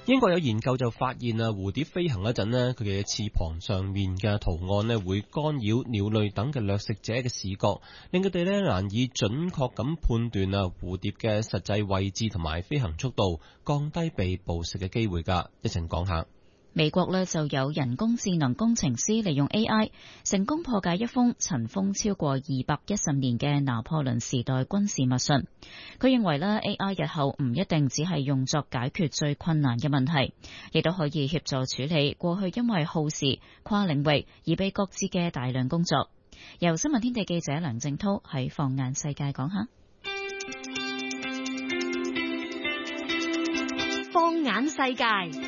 英國有研究就發現蝴蝶飛行嗰陣咧，佢嘅翅膀上面嘅圖案咧會干擾鳥類等嘅掠食者嘅視覺，令佢哋咧難以準確咁判斷蝴蝶嘅實際位置同埋飛行速度，降低被捕食嘅機會㗎。一陣講下。 美國呢就有人工智能工程師利用 AI 成功破解一封塵封超過210年嘅拿破崙時代軍事密信。佢認為呢 AI 日後唔一定只係用作解決最困難嘅問題，亦都可以協助處理過去因為耗時跨領域而被擱置嘅大量工作。由新聞天地記者梁正濤喺放眼世界講下。 放眼世界。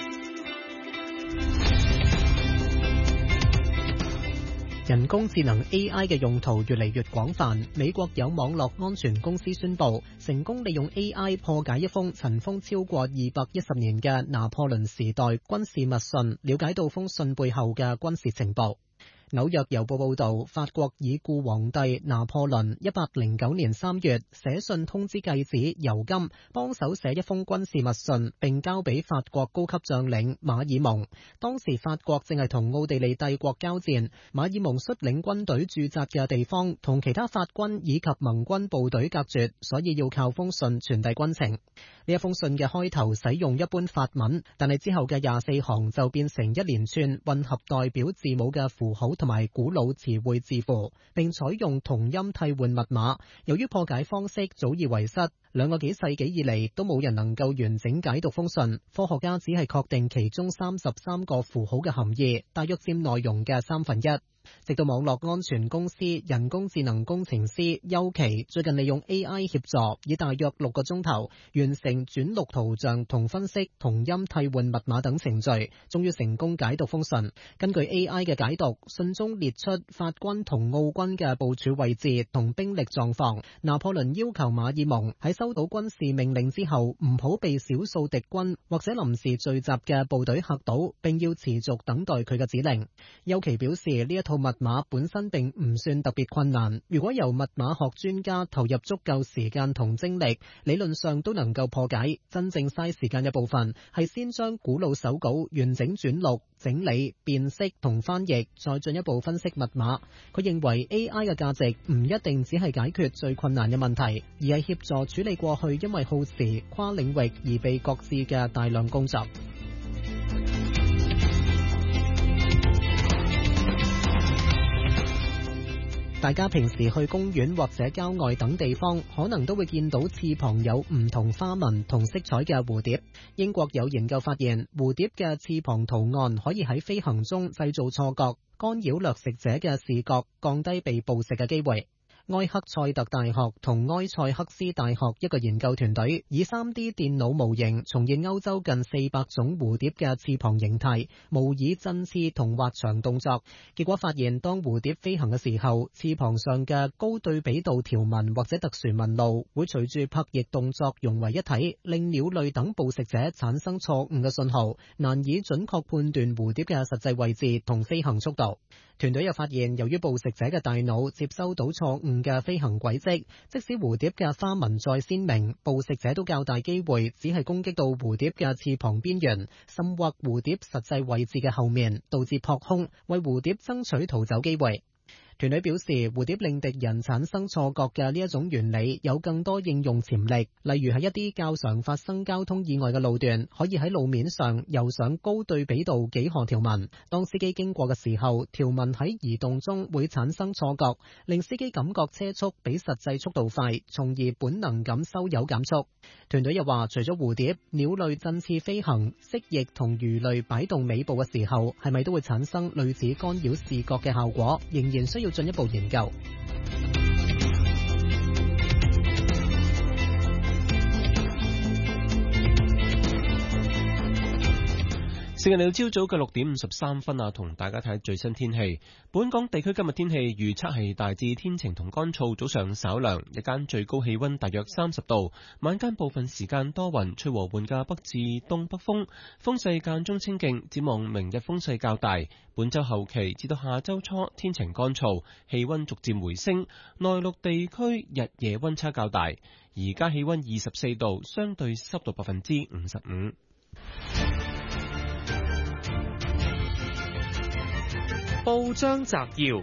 人工智能 AI 嘅用途越嚟越廣泛，美國有網絡安全公司宣布，成功利用 AI 破解一封塵封超過210年嘅拿破崙時代軍事密信，了解到封信背後嘅軍事情報。紐約郵報報導，法國已故皇帝拿破崙109年3月寫信通知繼子尤金幫手寫一封軍事密信，並交俾法國高級將領馬爾蒙。當時法國正係同奧地利帝國交戰，馬爾蒙率領軍隊駐紮嘅地方同其他法軍以及盟軍部隊隔絕，所以要靠封信傳遞軍情。呢一封信嘅開頭使用一般法文，但係之後嘅24行就變成一連串混合代表字母嘅符號同埋古老詞彙字符，並採用同音替換密碼。由於破解方式早已遺失，2個幾世紀以嚟都冇人能夠完整解讀封信，科學家只係確定其中33個符號嘅含義，大約佔內容嘅1/3。直到網絡安全公司人工智能工程師邱奇最近利用 AI 協助，以大約6個鐘頭完成轉錄圖像同分析同音替換密碼等程序，終於成功解讀封信。根據 AI 嘅解讀，信中列出法軍同奧軍嘅部署位置同兵力狀況。拿破崙要求馬爾蒙喺收到軍事命令之後，唔好被少數敵軍或者臨時聚集嘅部隊嚇到，並要持續等待佢嘅指令。邱奇表示，呢一套密碼本身並唔算特別困難，如果由密碼學專家投入足夠時間同精力，理論上都能夠破解。真正嘥時間嘅部分係先將古老手稿完整轉錄、整理、辨識同翻譯，再進一步分析密碼。佢認為 AI 嘅價值唔一定只係解決最困難嘅問題，而係協助處理過去因為耗時跨領域而被擱置嘅大量工作。大家平時去公園或者郊外等地方，可能都會見到翅膀有唔同花紋同色彩嘅蝴蝶。英國有研究發現，蝴蝶嘅翅膀圖案可以喺飛行中製造錯覺，干擾掠食者嘅視覺，降低被捕食嘅機會。埃克塞特大學同埃塞克斯大學一個研究團隊以 3D 電腦模型重現歐洲近400種蝴蝶嘅翅膀形態，模擬振翅同滑翔動作。結果發現，當蝴蝶飛行嘅時候，翅膀上嘅高對比度條紋或者特殊紋路會隨住拍翼動作融為一體，令鳥類等捕食者產生錯誤嘅信號，難以準確判斷蝴蝶嘅實際位置同飛行速度。團隊又發現，由於捕食者嘅大腦接收到錯誤嘅飛行軌跡，即使蝴蝶嘅花紋再鮮明，捕食者都較大機會只係攻擊到蝴蝶嘅翅膀邊緣，甚或蝴蝶實際位置嘅後面，導致撲空，為蝴蝶爭取逃走機會。團隊表示，蝴蝶令敵人產生錯覺嘅呢一種原理有更多應用潛力，例如喺一啲較常發生交通意外嘅路段，可以喺路面上油上高對比度幾何條紋。當司機經過嘅時候，條紋喺移動中會產生錯覺，令司機感覺車速比實際速度快，從而本能咁收油減速。團隊又話，除咗蝴蝶，鳥類振翅飛行、蜥蜴同魚類擺動尾部嘅時候，係咪都會產生類似干擾視覺嘅效果，仍然需要進一步研究。 時間嚟到朝早嘅6:53，同大家睇最新天氣。本港地區今日天氣預測係大致天晴同乾燥，早上稍涼，日間最高氣溫大約30度，晚間部分時間多雲，吹和緩嘅北至東北風，風勢間中清勁。展望明日風勢較大，本周後期至到下周初天晴乾燥，氣溫逐漸回升，內陸地區日夜溫差較大。而家氣溫24度，相對濕度55%。 報章摘要：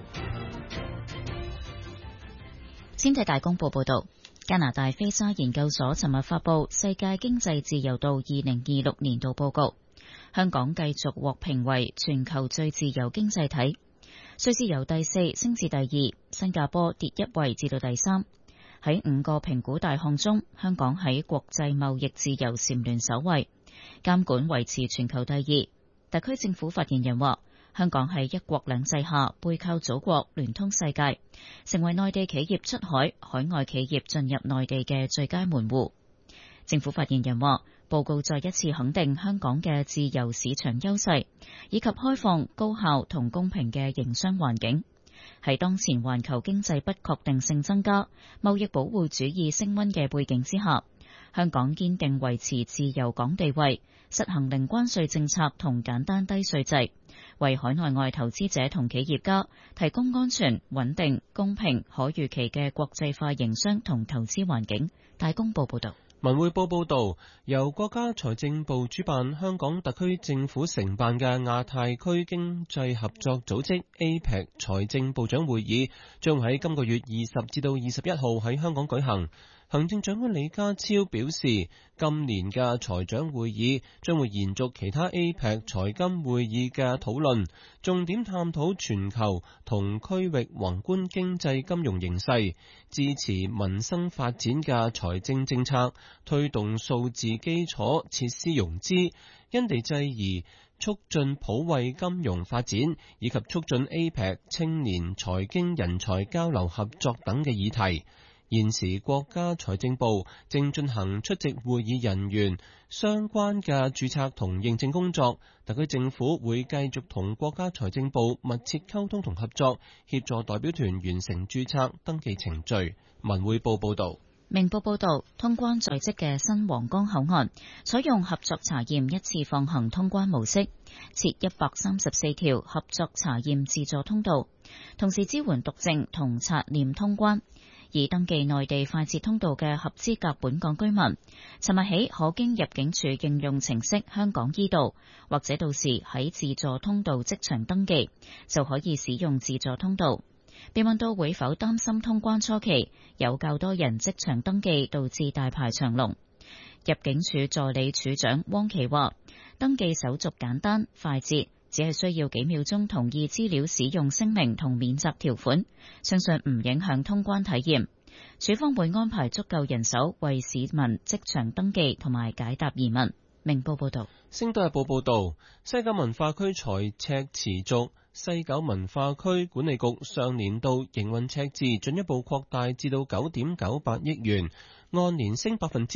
先睇大公報報道，加拿大菲沙研究所尋日發布世界經濟自由度2026年度報告，香港繼續獲評為全球最自由經濟體，瑞士由第4升至第2，新加坡跌1位至到第3。喺5個評估大項中，香港喺國際貿易自由蟬聯首位，監管維持全球第2。特區政府發言人話，香港喺一國兩制下背靠祖國，聯通世界，成為內地企業出海、海外企業進入內地嘅最佳門戶。政府發言人話，報告再一次肯定香港嘅自由市場優勢，以及開放、高效同公平嘅營商環境。喺當前環球經濟不確定性增加、貿易保護主義升溫嘅背景之下，香港堅定維持自由港地位，實行零關稅政策同簡單低稅制，為海內外投資者同企業家提供安全、穩定、公平、可預期嘅國際化營商同投資環境。大公報報道。 文匯報報道，由國家財政部主辦、香港特區政府承辦嘅亞太區經濟合作組織 APEC 財政部長會議，將喺今個月20至到21號喺香港舉行。行政長官李家超表示，今年嘅財長會議將會延續其他 APEC 財金會議嘅討論，重點探討全球同區域宏觀經濟金融形勢，支持民生發展嘅財政政策，推動數字基礎設施融資，因地制宜促進普惠金融發展，以及促進 APEC 青年財經人才交流合作等嘅議題。現時國家財政部正進行出席會議人員相關嘅註冊同認證工作，特區政府會繼續同國家財政部密切溝通同合作，協助代表團完成註冊登記程序。文匯報報道。 明報報道，通關在即嘅新皇崗口岸採用合作查驗一次放行通關模式，設134條合作查驗自助通道，同時支援讀證同查驗通關。而登記內地快捷通道嘅合資格本港居民，尋日起可經入境處應用程式香港依道，或者到時喺自助通道即場登記，就可以使用自助通道。被問到會否擔心通關初期有較多人即場登記導致大排長龍，入境處助理處長汪琪話，登記手續簡單快捷，只係需要幾秒鐘同意資料使用聲明同免責條款，相信唔影響通關體驗。署方會安排足夠人手為市民即場登記同埋解答疑問。明報報道。 星島日報報道，西九文化區財赤持續，西九文化區管理局上年度營運赤字進一步擴大至到9.98億元，按年升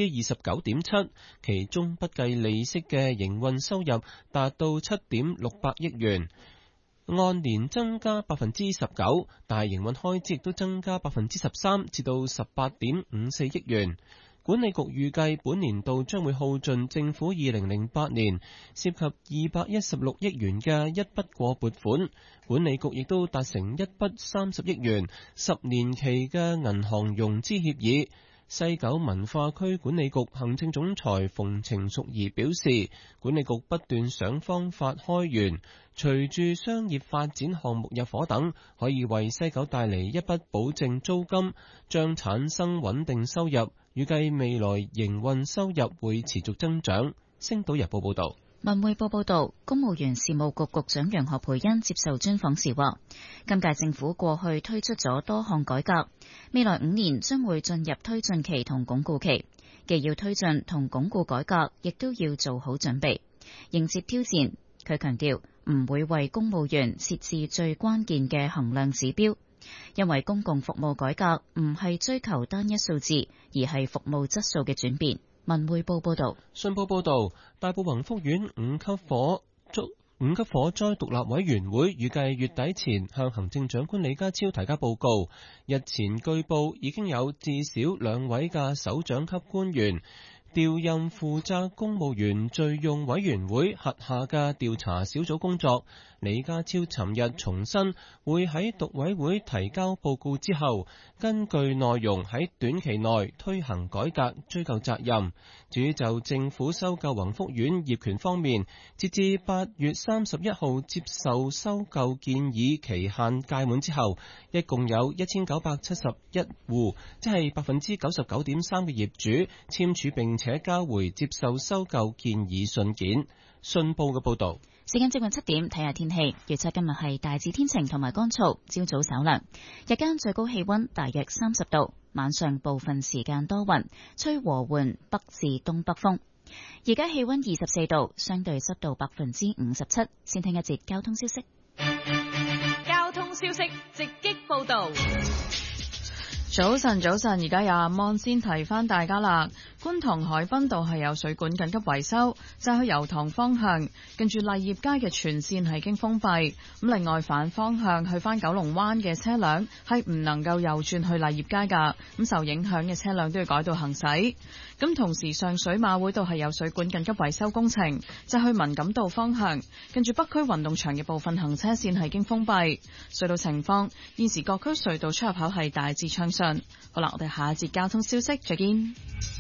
29.7%，其中不計利息嘅營運收入達到7.68億元，按年增加19%，但係營運開支亦都增加13%，至到18.54億元。管理局預計本年度將會耗盡政府2008年涉及216億元嘅一筆過撥款，管理局亦都達成一筆30億元10年期嘅銀行融資協議。西九文化區管理局行政總裁馮程淑儀表示，管理局不斷想方法開源，隨住商業發展項目入伙等，可以為西九帶嚟一筆保證租金，將產生穩定收入。預計未來營運收入會持續增長。星島日報報道。 文匯報報道，公務員事務局局長楊何蓓茵接受專訪時話，今屆政府過去推出咗多項改革，未來5年將會進入推進期同鞏固期，既要推進同鞏固改革，亦都要做好準備，迎接挑戰。佢強調唔會為公務員設置最關鍵嘅衡量指標，因為公共服務改革唔係追求單一數字，而係服務質素嘅轉變。文匯報報道。 信報報道，大埔宏福苑5級火災獨立委員會預計月底前向行政長官李家超提交報告。日前據報已經有至少2位嘅首長級官員調任負責公務員敘用委員會轄下嘅調查小組工作。李家超尋日重申，會喺獨委會提交報告之後，根據內容喺短期內推行改革，追究責任。至於就政府收購宏福苑業權方面，截至8月31號接受收購建議期限屆滿之後，一共有1971戶，即係99.3%嘅業主簽署並且交回接受收購建議信件。信報嘅報導。 時間接近7點，睇下天氣。預測今日係大致天晴同埋乾燥，朝早稍涼，日間最高氣溫大約30度，晚上部分時間多雲，吹和緩北至東北風。而家氣溫24度，相對濕度57%。先聽一節交通消息。 交通消息直擊報道。 早晨，而家有阿芒先提翻大家啦。觀塘海濱道係有水管緊急維修，就係去油塘方向，近住勵業街嘅全線係經封閉。咁另外反方向去翻九龍灣嘅車輛係唔能夠右轉去勵業街噶，咁受影響嘅車輛都要改道行駛。咁同時上水馬會道係有水管緊急維修工程，就去文錦道方向，近住北區運動場嘅部分行車線係經封閉。隧道情況，現時各區隧道出入口係大致暢順。好啦，我哋下一節交通消息再見。